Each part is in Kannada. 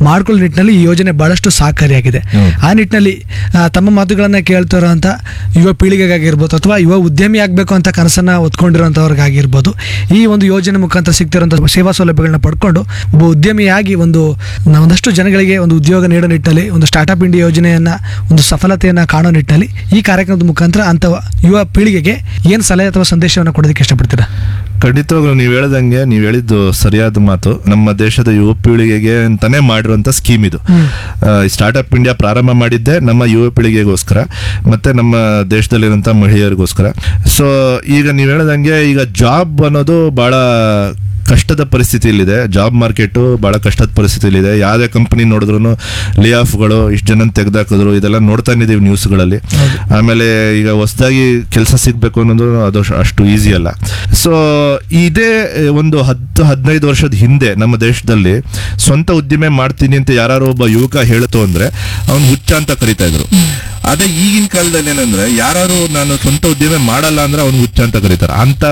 ಮಾಡ್ಕೊಳ್ಳೋ ನಿಟ್ಟಿನಲ್ಲಿ ಈ ಯೋಜನೆ ಬಹಳಷ್ಟು ಸಹಕಾರಿಯಾಗಿದೆ. ಆ ನಿಟ್ಟಿನಲ್ಲಿ ತಮ್ಮ ಮಾತುಗಳನ್ನ ಕೇಳ್ತಿರೋಂಥ ಯುವ ಪೀಳಿಗೆಗಾಗಿರ್ಬೋದು ಅಥವಾ ಯುವ ಉದ್ಯಮಿ ಆಗಬೇಕು ಅಂತ ಕನಸನ್ನ ಹೊತ್ಕೊಂಡಿರೋಂಥವ್ರಿಗಾಗಿರ್ಬೋದು ಈ ಒಂದು ಯೋಜನೆ ಮುಖಾಂತರ ಸಿಗ್ತಿರೋಂಥ ಸೇವಾ ಸೌಲಭ್ಯಗಳನ್ನ ಪಡ್ಕೊಂಡು ಒಬ್ಬ ಉದ್ಯಮಿಯಾಗಿ ಒಂದಷ್ಟು ಜನಗಳಿಗೆ ಒಂದು ಉದ್ಯೋಗ ನೀಡೋ ನಿಟ್ಟಿನಲ್ಲಿ ಒಂದು ಸ್ಟಾರ್ಟ್ಅಪ್ ಇಂಡಿಯಾ ಯೋಜನೆಯನ್ನ ಒಂದು ಸಫಲತೆಯನ್ನ ಕಾಣೋ ನಿಟ್ಟಿನಲ್ಲಿ ಈ ಕಾರ್ಯಕ್ರಮದ ಮುಖಾಂತರ ಅಂತ ಯುವ ಪೀಳಿಗೆಗೆ ಏನು ಸಲಹೆ ಅಥವಾ ಸಂದೇಶವನ್ನು ಕೊಡೋದಕ್ಕೆ ಇಷ್ಟಪಡ್ತೀರಾ? ಖಂಡಿತವಾಗ್ಲೂ ನೀವು ಹೇಳಿದ್ದು ಸರಿಯಾದ ಮಾತು. ನಮ್ಮ ದೇಶದ ಯುವ ಪೀಳಿಗೆಗೆ ಅಂತಾನೆ ಮಾಡಿರುವಂತ ಸ್ಕೀಮ್ ಇದು. ಸ್ಟಾರ್ಟ್ಅಪ್ ಇಂಡಿಯಾ ಪ್ರಾರಂಭ ಮಾಡಿದ್ದೆ ನಮ್ಮ ಯುವ ಪೀಳಿಗೆಗೋಸ್ಕರ ಮತ್ತೆ ನಮ್ಮ ದೇಶದಲ್ಲಿರುವಂತ ಮಹಿಳೆಯರಿಗೋಸ್ಕರ. ಸೊ ಈಗ ನೀವು ಹೇಳ್ದಂಗೆ ಈಗ ಜಾಬ್ ಅನ್ನೋದು ಬಹಳ ಕಷ್ಟದ ಪರಿಸ್ಥಿತಿಯಲ್ಲಿದೆ. ಜಾಬ್ ಮಾರ್ಕೆಟ್ ಬಹಳ ಕಷ್ಟದ ಪರಿಸ್ಥಿತಿಯಲ್ಲಿದೆ. ಯಾವುದೇ ಕಂಪನಿ ನೋಡಿದ್ರು ಲೇ ಆಫ್ಗಳು, ಇಷ್ಟು ಜನ ತೆಗೆದಾಕಿದ್ರು, ಇದೆಲ್ಲ ನೋಡ್ತಾ ಇದ್ದೀವಿ ನ್ಯೂಸ್ಗಳಲ್ಲಿ. ಆಮೇಲೆ ಈಗ ಹೊಸದಾಗಿ ಕೆಲಸ ಸಿಗಬೇಕು ಅನ್ನೋದು ಅದು ಅಷ್ಟು ಈಸಿ ಅಲ್ಲ. ಸೊ ಇದೇ ಒಂದು 10-15 ವರ್ಷದ ಹಿಂದೆ ನಮ್ಮ ದೇಶದಲ್ಲಿ ಸ್ವಂತ ಉದ್ದಿಮೆ ಮಾಡ್ತೀನಿ ಅಂತ ಯಾರು ಒಬ್ಬ ಯುವಕ ಹೇಳ್ತು ಅಂದ್ರೆ ಅವ್ನು ಹುಚ್ಚ ಅಂತ ಕರಿತಾ ಇದ್ರು. ಅದೇ ಈಗಿನ ಕಾಲದಲ್ಲಿ ಏನಂದ್ರೆ ಯಾರು ನಾನು ಸ್ವಂತ ಉದ್ಯಮ ಮಾಡಲ್ಲ ಅಂದ್ರೆ ಅವ್ನು ಹುಚ್ಚ ಅಂತ ಕರೀತಾರೆ. ಅಂತ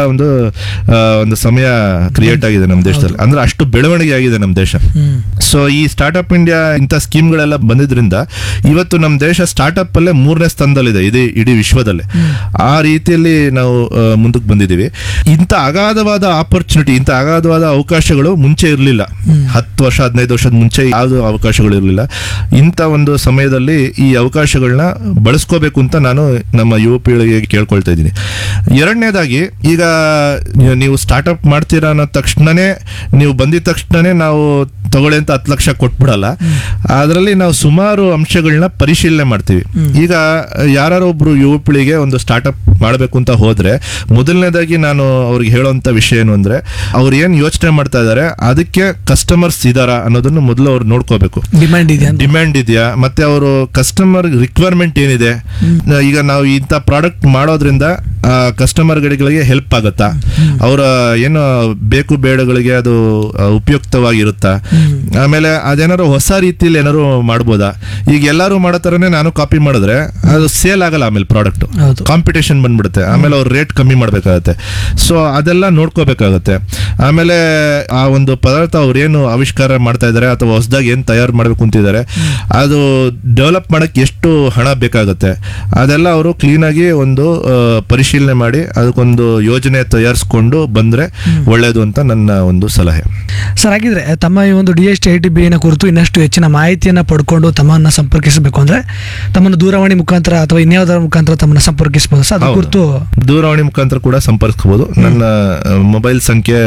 ಒಂದು ಸಮಯ ಕ್ರಿಯೇಟ್ ಆಗಿದೆ ನಮ್ಮ ದೇಶದಲ್ಲಿ. ಅಂದ್ರೆ ಅಷ್ಟು ಬೆಳವಣಿಗೆ ಆಗಿದೆ ನಮ್ಮ ದೇಶ. ಸೊ ಈ ಸ್ಟಾರ್ಟ್ಅಪ್ ಇಂಡಿಯಾ ಇಂಥ ಸ್ಕೀಮ್ಗಳೆಲ್ಲ ಬಂದಿದ್ರಿಂದ ಇವತ್ತು ನಮ್ಮ ದೇಶ ಸ್ಟಾರ್ಟ್ಅಪ್ ಅಲ್ಲೇ 3ನೇ ಸ್ಥಾನದಲ್ಲಿದೆ ಇಡೀ ವಿಶ್ವದಲ್ಲೇ. ಆ ರೀತಿಯಲ್ಲಿ ನಾವು ಮುಂದಕ್ಕೆ ಬಂದಿದ್ದೀವಿ. ಇಂಥ ಅಗಾಧವಾದ ಆಪರ್ಚುನಿಟಿ, ಇಂಥ ಅಗಾಧವಾದ ಅವಕಾಶಗಳು ಮುಂಚೆ ಇರಲಿಲ್ಲ. 10 ವರ್ಷ 15 ವರ್ಷದ ಮುಂಚೆ ಯಾವುದು ಅವಕಾಶಗಳು ಇರಲಿಲ್ಲ. ಇಂಥ ಒಂದು ಸಮಯದಲ್ಲಿ ಈ ಅವಕಾಶಗಳನ್ನ ಬಳಸ್ಕೋಬೇಕು ಅಂತ ನಾನು ನಮ್ಮ ಯುವ ಪೀಳಿಗೆಗೆ ಕೇಳ್ಕೊಳ್ತಾ ಇದ್ದೀನಿ. ಎರಡನೇದಾಗಿ, ಈಗ ನೀವು ಸ್ಟಾರ್ಟ್ಅಪ್ ಮಾಡ್ತೀರಾ ಅನ್ನೋ ತಕ್ಷಣನೇ, ನೀವು ಬಂದಿದ ತಕ್ಷಣನೇ ನಾವು ತಗೊಳ್ಳಿ ಅಂತ 10 ಲಕ್ಷ ಕೊಟ್ಬಿಡಲ್ಲ. ಅದರಲ್ಲಿ ನಾವು ಸುಮಾರು ಅಂಶಗಳನ್ನ ಪರಿಶೀಲನೆ ಮಾಡ್ತೀವಿ. ಈಗ ಯಾರು ಒಬ್ರು ಯುವ ಪೀಳಿಗೆ ಒಂದು ಸ್ಟಾರ್ಟ್ಅಪ್ ಮಾಡಬೇಕು ಅಂತ ಹೋದ್ರೆ ಮೊದಲನೇದಾಗಿ ನಾನು ಅವ್ರಿಗೆ ಹೇಳೋಂಥ ವಿಷಯ ಏನು ಅಂದ್ರೆ, ಅವ್ರು ಏನ್ ಯೋಚನೆ ಮಾಡ್ತಾ ಇದಾರೆ ಅದಕ್ಕೆ ಕಸ್ಟಮರ್ಸ್ ಇದಾರಾ ಅನ್ನೋದನ್ನು ಮೊದಲು ಅವ್ರು ನೋಡ್ಕೋಬೇಕು. ಡಿಮ್ಯಾಂಡ್ ಇದೆಯಾ, ಮತ್ತೆ ಅವರು ಕಸ್ಟಮರ್ ರಿಕ್ವೈರ್ಮೆಂಟ್ ಏನಿದೆ. ಈಗ ನಾವು ಇಂಥ ಪ್ರಾಡಕ್ಟ್ ಮಾಡೋದ್ರಿಂದ ಕಸ್ಟಮರ್ಗಳಿಗೆ ಹೆಲ್ಪ್ ಆಗುತ್ತಾ, ಅವರ ಏನು ಬೇಕು ಬೇಡಗಳಿಗೆ ಅದು ಉಪಯುಕ್ತವಾಗಿರುತ್ತಾ, ಆಮೇಲೆ ಅದೇನಾದ್ರು ಹೊಸ ರೀತಿಯಲ್ಲಿ ಏನಾದ್ರು ಮಾಡ್ಬೋದಾ. ಈಗ ಎಲ್ಲರೂ ಮಾಡೋ ತರನೇ ನಾನು ಕಾಪಿ ಮಾಡಿದ್ರೆ ಅದು ಸೇಲ್ ಆಗಲ್ಲ. ಆಮೇಲೆ ಪ್ರಾಡಕ್ಟ್ ಕಾಂಪಿಟೇಷನ್ ಬಂದ್ಬಿಡುತ್ತೆ. ಆಮೇಲೆ ಅವ್ರು ರೇಟ್ ಕಮ್ಮಿ ಮಾಡ್ಬೇಕಾಗತ್ತೆ. ಸೊ ಅದೆಲ್ಲ ನೋಡ್ಕೋಬೇಕಾಗತ್ತೆ. ಆಮೇಲೆ ಆ ಒಂದು ಪದಾರ್ಥ ಅವ್ರು ಏನು ಆವಿಷ್ಕಾರ ಮಾಡ್ತಾ ಇದಾರೆ ಅಥವಾ ಹೊಸದಾಗಿ ಏನ್ ತಯಾರು ಮಾಡ್ಬೇಕು ಅಂತಿದ್ದಾರೆ ಅದು ಡೆವಲಪ್ ಮಾಡಕ್ಕೆ ಎಷ್ಟು ಹಣ ಬೇಕಾಗುತ್ತೆ ಅದೆಲ್ಲ ಅವರು ಕ್ಲೀನ್ ಆಗಿ ಒಂದು ಪರಿಶೀಲನೆ ಮಾಡಿ ಅದಕ್ಕೊಂದು ಯೋಜನೆ ತಯಾರಿಸ್ಕೊಂಡು ಬಂದ್ರೆ ಒಳ್ಳೇದು ಅಂತ ನನ್ನ ಒಂದು ಸಲಹೆ. ಸರ್, ಹಾಗಿದ್ರೆ ತಮ್ಮ ಈ ಒಂದು DST-ITBI ಕುರಿತು ಇನ್ನಷ್ಟು ಹೆಚ್ಚಿನ ಮಾಹಿತಿಯನ್ನು ಪಡ್ಕೊಂಡು ತಮ್ಮನ್ನ ಸಂಪರ್ಕಿಸಬೇಕು ಅಂದ್ರೆ ತಮ್ಮನ್ನು ದೂರವಾಣಿ ಮುಖಾಂತರ ಅಥವಾ ಇನ್ಯಾವುದರ ಮುಖಾಂತರ ತಮ್ಮನ್ನ ಸಂಪರ್ಕಿಸಬಹುದು ಸರ್? ಅದು ಕುರಿತು ದೂರವಾಣಿ ಮುಖಾಂತರ ಕೂಡ ಸಂಪರ್ಕಿಸಬಹುದು. ನನ್ನ ಮೊಬೈಲ್ ಸಂಖ್ಯೆ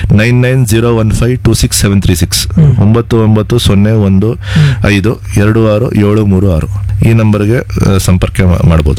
9901526736 9901526736 ಈ ನಂಬರ್ಗೆ ಸಂಪರ್ಕ ಮಾಡಬಹುದು.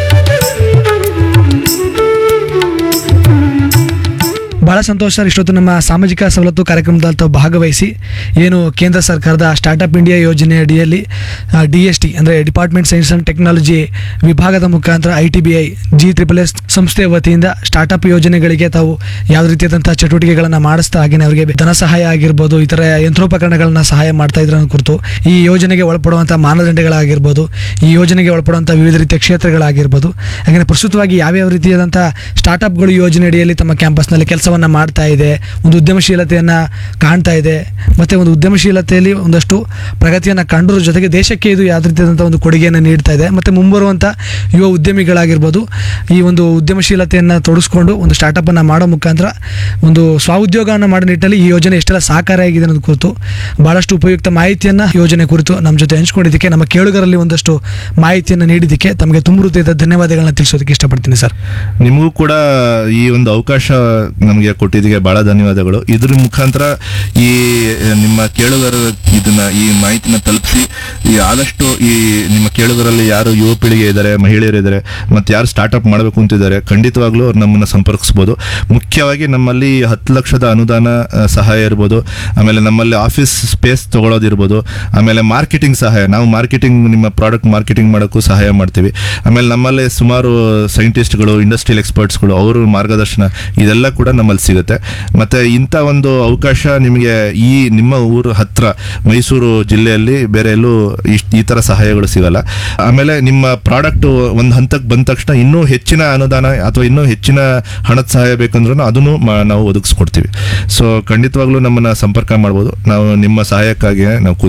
ಬಹಳ ಸಂತೋಷ ಸರ್. ಇಷ್ಟೊತ್ತು ನಮ್ಮ ಸಾಮಾಜಿಕ ಸವಲತ್ತು ಕಾರ್ಯಕ್ರಮದಲ್ಲಿ ತಾವು ಭಾಗವಹಿಸಿ ಏನು ಕೇಂದ್ರ ಸರ್ಕಾರದ ಸ್ಟಾರ್ಟ್ಅಪ್ ಇಂಡಿಯಾ ಯೋಜನೆ ಅಡಿಯಲ್ಲಿ DST ಅಂದರೆ ಡಿಪಾರ್ಟ್ಮೆಂಟ್ ಸೈನ್ಸ್ ಅಂಡ್ ಟೆಕ್ನಾಲಜಿ ವಿಭಾಗದ ಮುಖಾಂತರ ITBI GSSS ಸಂಸ್ಥೆಯ ವತಿಯಿಂದ ಸ್ಟಾರ್ಟ್ಅಪ್ ಯೋಜನೆಗಳಿಗೆ ತಾವು ಯಾವ ರೀತಿಯಾದಂತಹ ಚಟುವಟಿಕೆಗಳನ್ನು ಮಾಡಿಸ್ತಾ ಹಾಗೆ ಅವರಿಗೆ ಧನ ಸಹಾಯ ಆಗಿರ್ಬೋದು, ಇತರ ಯಂತ್ರೋಪಕರಣಗಳನ್ನ ಸಹಾಯ ಮಾಡ್ತಾ ಇದ್ರ ಕುರಿತು, ಈ ಯೋಜನೆಗೆ ಒಳಪಡುವಂತಹ ಮಾನದಂಡಗಳಾಗಿರ್ಬೋದು, ಈ ಯೋಜನೆಗೆ ಒಳಪಡುವಂತಹ ವಿವಿಧ ರೀತಿಯ ಕ್ಷೇತ್ರಗಳಾಗಿರ್ಬೋದು, ಹಾಗೆ ಪ್ರಸ್ತುತವಾಗಿ ಯಾವ್ಯಾವ ರೀತಿಯಾದಂತಹ ಸ್ಟಾರ್ಟ್ಅಪ್ಗಳು ಯೋಜನೆ ಅಡಿಯಲ್ಲಿ ತಮ್ಮ ಕ್ಯಾಂಪಸ್ನಲ್ಲಿ ಕೆಲಸವನ್ನು ಮಾಡ್ತಾ ಇದೆ, ಒಂದು ಉದ್ಯಮಶೀಲತೆಯನ್ನ ಕಾಣ್ತಾ ಇದೆ, ಮತ್ತೆ ಒಂದು ಉದ್ಯಮಶೀಲತೆಯಲ್ಲಿ ಒಂದಷ್ಟು ಪ್ರಗತಿಯನ್ನು ಕಂಡರ ಜೊತೆಗೆ ದೇಶಕ್ಕೆ ಇದು ಯಾವ ರೀತಿಯಾದಂತಹ ಒಂದು ಕೊಡುಗೆಯನ್ನು ನೀಡ್ತಾ ಇದೆ. ಮತ್ತೆ ಮುಂಬರುವಂತ ಯುವ ಉದ್ಯಮಿಗಳಾಗಿರ್ಬೋದು ಈ ಒಂದು ಉದ್ಯಮಶೀಲತೆಯನ್ನ ತೊಡಗಿಸ್ಕೊಂಡು ಒಂದು ಸ್ಟಾರ್ಟ್ಅಪ್ ಅನ್ನ ಮಾಡೋ ಮುಖಾಂತರ ಒಂದು ಸ್ವಉದ್ಯೋಗವನ್ನು ಮಾಡೋ ನಿಟ್ಟಿನಲ್ಲಿ ಈ ಯೋಜನೆ ಎಷ್ಟೆಲ್ಲ ಸಹಕಾರಿಯಾಗಿದೆ ಅನ್ನೋದು ಕುರಿತು ಬಹಳಷ್ಟು ಉಪಯುಕ್ತ ಮಾಹಿತಿಯನ್ನ ಯೋಜನೆ ಕುರಿತು ನಮ್ಮ ಜೊತೆ ಹಂಚಿಕೊಂಡಿದ್ದಕ್ಕೆ, ನಮ್ಮ ಕೇಳುಗರಲ್ಲಿ ಒಂದಷ್ಟು ಮಾಹಿತಿಯನ್ನು ನೀಡಿದ್ದಕ್ಕೆ ತಮಗೆ ತುಂಬ ಹೃದಯದ ಧನ್ಯವಾದಗಳನ್ನ ತಿಳಿಸೋದಕ್ಕೆ ಇಷ್ಟಪಡ್ತೀನಿ ಸರ್. ನಿಮಗೂ ಕೂಡ ಈ ಒಂದು ಅವಕಾಶ ನಮಗೆ ಕೊಟ್ಟಿದ್ದಕ್ಕೆ ಬಹಳ ಧನ್ಯವಾದಗಳು. ಇದ್ರ ಮುಖಾಂತರ ಈ ನಿಮ್ಮ ಕೇಳುಗರ ಈ ಮಾಹಿತಿನ ತಲುಪಿಸಿ ಆದಷ್ಟು ಈ ನಿಮ್ಮ ಕೇಳುಗರಲ್ಲಿ ಯಾರು ಯುವ ಪೀಳಿಗೆ ಇದ್ದಾರೆ, ಮಹಿಳೆಯರಿದ್ದಾರೆ, ಮತ್ತೆ ಯಾರು ಸ್ಟಾರ್ಟ್ಅಪ್ ಮಾಡಬೇಕು ಅಂತಿದ್ದಾರೆ ಖಂಡಿತವಾಗ್ಲೂ ಅವ್ರು ನಮ್ಮನ್ನ ಸಂಪರ್ಕಿಸಬಹುದು. ಮುಖ್ಯವಾಗಿ ನಮ್ಮಲ್ಲಿ 10 ಲಕ್ಷದ ಅನುದಾನ ಸಹಾಯ ಇರ್ಬೋದು, ಆಮೇಲೆ ನಮ್ಮಲ್ಲಿ ಆಫೀಸ್ ಸ್ಪೇಸ್ ತಗೊಳ್ಳೋದಿರ್ಬೋದು, ಆಮೇಲೆ ಮಾರ್ಕೆಟಿಂಗ್ ಸಹಾಯ, ನಾವು ನಿಮ್ಮ ಪ್ರಾಡಕ್ಟ್ ಮಾರ್ಕೆಟಿಂಗ್ ಮಾಡೋಕ್ಕೂ ಸಹಾಯ ಮಾಡ್ತೀವಿ. ಆಮೇಲೆ ನಮ್ಮಲ್ಲಿ ಸುಮಾರು ಸೈಂಟಿಸ್ಟ್ಗಳು, ಇಂಡಸ್ಟ್ರಿಯಲ್ ಎಕ್ಸ್ಪರ್ಟ್ಸ್ಗಳು, ಅವ್ರ ಮಾರ್ಗದರ್ಶನ ಇದೆಲ್ಲ ಕೂಡ ನಮ್ಮಲ್ಲಿ ಸಿಗುತ್ತೆ. ಮತ್ತೆ ಇಂಥ ಒಂದು ಅವಕಾಶ ನಿಮಗೆ ಈ ನಿಮ್ಮ ಊರು ಹತ್ರ ಮೈಸೂರು ಜಿಲ್ಲೆಯಲ್ಲಿ ಬೇರೆ ಎಲ್ಲೂ ಈ ತರ ಸಹಾಯಗಳು ಸಿಗಲ್ಲ. ಆಮೇಲೆ ನಿಮ್ಮ ಪ್ರಾಡಕ್ಟ್ ಒಂದು ಹಂತಕ್ಕೆ ಬಂದ ತಕ್ಷಣ ಇನ್ನೂ ಹೆಚ್ಚಿನ ಅನುದಾನ ಅಥವಾ ಇನ್ನೂ ಹೆಚ್ಚಿನ ಹಣದ ಸಹಾಯ ಬೇಕಂದ್ರೂ ಅದನ್ನು ನಾವು ಒದಗಿಸ್ಕೊಡ್ತೀವಿ. ಸೊ ಖಂಡಿತವಾಗ್ಲೂ ನಮ್ಮನ್ನ ಸಂಪರ್ಕ ಮಾಡ್ಬೋದು. ನಾವು ನಿಮ್ಮ ಸಹಾಯಕ್ಕಾಗಿ ನಾವು